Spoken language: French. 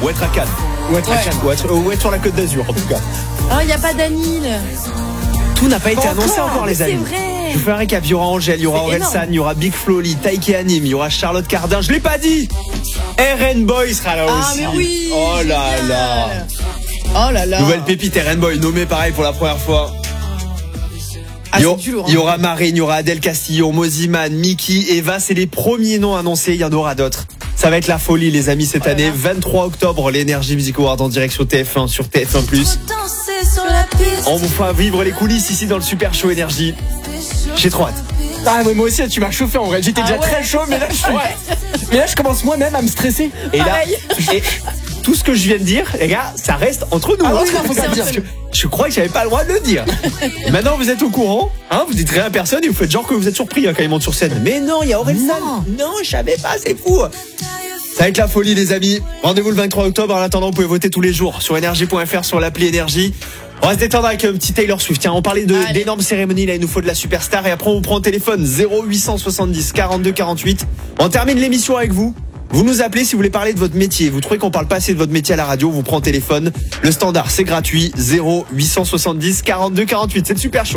ou être à Cannes. Ou être sur la Côte d'Azur, en tout cas. Oh, il n'y a pas d'Anil. Tout n'a pas été annoncé encore, les amis. C'est vrai. Je vous fais un récap. Il y aura Angèle, il y aura Orelsan, il y aura Big Flo, Taïk et Anim, il y aura Charlotte Cardin. Je l'ai pas dit. RN Boy sera là aussi. Ah, mais oui. Oh là là. Oh là là. Nouvelle pépite RN Boy, nommée pareil pour la première fois. Ah, il y aura Marine, il y aura Adèle Castillo, Moziman, Mickey, Eva. C'est les premiers noms annoncés. Il y en aura d'autres. Ça va être la folie, les amis, cette année. 23 octobre, l'Energy Music Award en direction TF1 sur TF1+. On vous fera vivre les coulisses ici dans le Super Show Énergie. J'ai trop hâte. Ah, mais moi aussi, tu m'as chauffé en vrai. J'étais déjà très chaud, mais là, je commence moi-même à me stresser. Et là, tout ce que je viens de dire, les gars, ça reste entre nous. Ah oui, non, faut pas le dire. Je crois que j'avais pas le droit de le dire. Maintenant, vous êtes au courant, hein, vous dites rien à personne et vous faites genre que vous êtes surpris quand il monte sur scène. Mais non, il y a Orelsan. Non, je savais pas, c'est fou. Ça va être la folie, les amis. Rendez-vous le 23 octobre. En attendant, vous pouvez voter tous les jours sur énergie.fr, sur l'appli Énergie. On va se détendre avec un petit Taylor Swift. Tiens, on parlait d'énormes cérémonies. Là, il nous faut de la superstar. Et après, on vous prend au téléphone 0870 42 48. On termine l'émission avec vous. Vous nous appelez si vous voulez parler de votre métier. Vous trouvez qu'on parle pas assez de votre métier à la radio. On vous prend au téléphone. Le standard, c'est gratuit. 0870 42 48. C'est le Super Show.